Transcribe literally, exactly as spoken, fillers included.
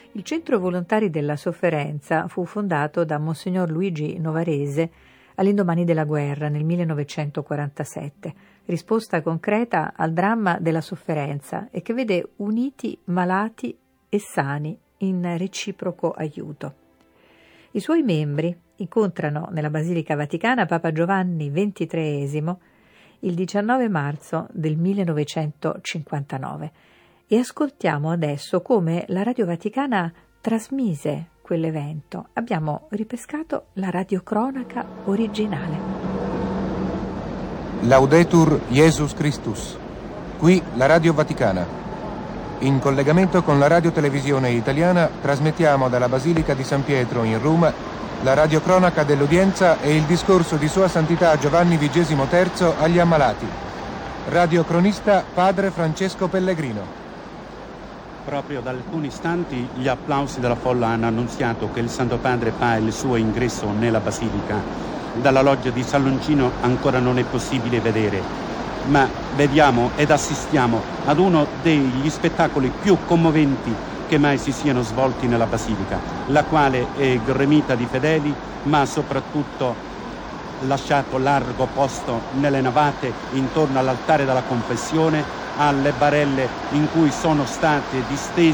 Il Centro Volontari della Sofferenza fu fondato da Monsignor Luigi Novarese all'indomani della guerra nel millenovecentoquarantasette, risposta concreta al dramma della sofferenza e che vede uniti malati e sani in reciproco aiuto. I suoi membri incontrano nella Basilica Vaticana Papa Giovanni ventitreesimo il diciannove marzo del millenovecentocinquantanove e ascoltiamo adesso come la Radio Vaticana trasmise quell'evento. Abbiamo ripescato la radiocronaca originale. Laudetur Jesus Christus. Qui la Radio Vaticana. In collegamento con la radiotelevisione italiana trasmettiamo dalla Basilica di San Pietro in Roma la radiocronaca dell'udienza e il discorso di Sua Santità Giovanni vigesimo terzo agli ammalati. Radiocronista Padre Francesco Pellegrino. Proprio da alcuni istanti gli applausi della folla hanno annunziato che il Santo Padre fa il suo ingresso nella Basilica. Dalla loggia di San Longino ancora non è possibile vedere, ma vediamo ed assistiamo ad uno degli spettacoli più commoventi che mai si siano svolti nella Basilica, la quale è gremita di fedeli, ma soprattutto lasciato largo posto nelle navate intorno all'altare della confessione, alle barelle in cui sono state distese